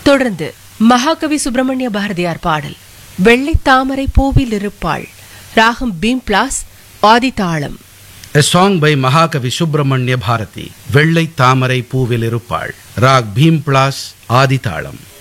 தொடர்ந்து மகாகவி சுப்பிரமணிய பாரதியார் பாடல் வெள்ளை தாமரை பூவில் இருப்பாள், ராகம் Bhimplas, ஆதிதாளம். A song by Mahakavi Subramanya Bharati, வெள்ளை தாமரை பூவில் இருப்பாள், ராக் பீம்ப்ளாஸ், ஆதிதாளம்.